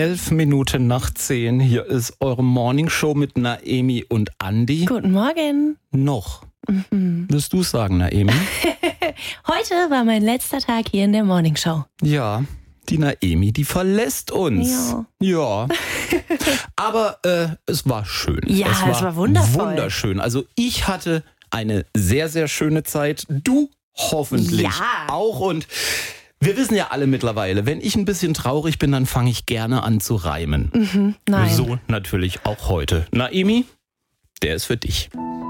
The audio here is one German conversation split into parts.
11:11. Hier ist eure Morningshow mit Naemi und Andi. Guten Morgen. Noch. Willst du sagen, Naemi? Heute war mein letzter Tag hier in der Morningshow. Ja, die Naemi, die verlässt uns. Ja. Aber es war schön. Ja, es war wundervoll. Wunderschön. Also ich hatte eine sehr, sehr schöne Zeit. Du hoffentlich auch. Und wir wissen ja alle mittlerweile, wenn ich ein bisschen traurig bin, dann fange ich gerne an zu reimen. Nein. So natürlich auch heute. Naemi, der ist für dich.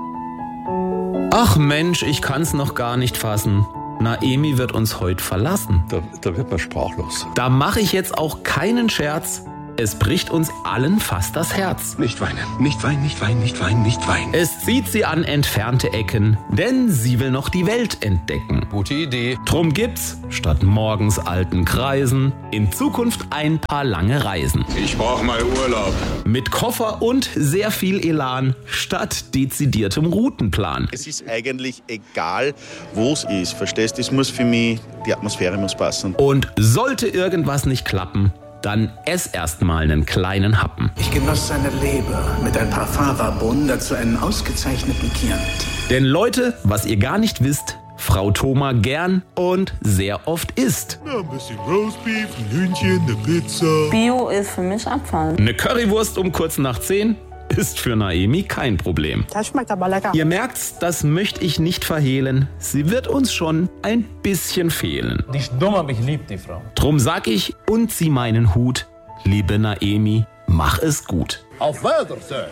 Ach Mensch, ich kann's noch gar nicht fassen. Naemi wird uns heute verlassen. Da wird man sprachlos. Da mache ich jetzt auch keinen Scherz. Es bricht uns allen fast das Herz. Nicht weinen, nicht weinen, nicht weinen, nicht weinen, nicht weinen. Es zieht sie an entfernte Ecken, denn sie will noch die Welt entdecken. Gute Idee. Drum gibt's, statt morgens alten Kreisen, in Zukunft ein paar lange Reisen. Ich brauche mal Urlaub. Mit Koffer und sehr viel Elan, statt dezidiertem Routenplan. Es ist eigentlich egal, wo es ist. Verstehst du? Es muss für mich, die Atmosphäre muss passen. Und sollte irgendwas nicht klappen, dann ess erst mal einen kleinen Happen. Ich genoss seine Leber mit ein paar Fava-Bohnen, dazu einen ausgezeichneten Chianti. Denn Leute, was ihr gar nicht wisst, Frau Thoma gern und sehr oft isst. Ein bisschen Roastbeef, ein Hühnchen, eine Pizza. Bio ist für mich Abfall. Eine Currywurst um kurz nach 10 ist für Naemi kein Problem. Das schmeckt aber lecker. Ihr merkt's, das möchte ich nicht verhehlen. Sie wird uns schon ein bisschen fehlen. Die ist dumm, aber ich liebe die Frau. Drum sag ich und zieh meinen Hut. Liebe Naemi, mach es gut. Auf Wiedersehen.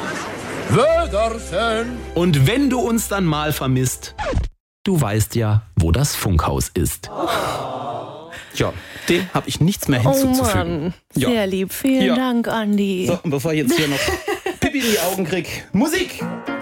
Wiedersehen. Und wenn du uns dann mal vermisst, du weißt ja, wo das Funkhaus ist. Ja, dem habe ich nichts mehr hinzuzufügen. Mann, sehr lieb. Vielen Dank, Andi. So, und bevor ich jetzt hier noch Pipi in die Augen krieg, Musik!